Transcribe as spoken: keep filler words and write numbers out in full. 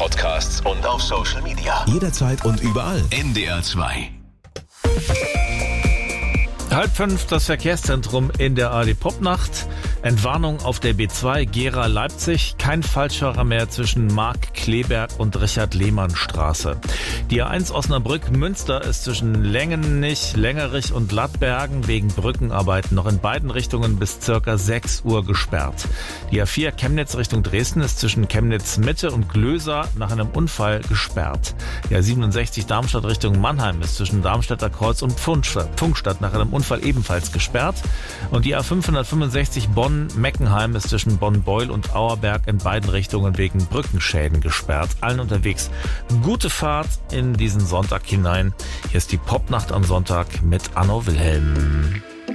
Podcasts und auf Social Media. Jederzeit und überall. N D R zwei. Halb fünf, das Verkehrszentrum in der A R D-Popnacht. Entwarnung auf der B zwei Gera-Leipzig. Kein Falschfahrer mehr zwischen Mark-Kleberg und Richard-Lehmann-Straße. Die A eins Osnabrück-Münster ist zwischen Längenich, Längerich und Lattbergen wegen Brückenarbeiten noch in beiden Richtungen bis circa sechs Uhr gesperrt. Die A vier Chemnitz Richtung Dresden ist zwischen Chemnitz-Mitte und Glöser nach einem Unfall gesperrt. Die A siebenundsechzig Darmstadt Richtung Mannheim ist zwischen Darmstädter Kreuz und Pfungstadt nach einem Unfall ebenfalls gesperrt. Und die A fünfhundertfünfundsechzig Bonn-Meckenheim ist zwischen Bonn-Beul und Auerberg in beiden Richtungen wegen Brückenschäden gesperrt. Allen unterwegs gute Fahrt in diesen Sonntag hinein. Hier ist die Popnacht am Sonntag mit Anno Wilhelm.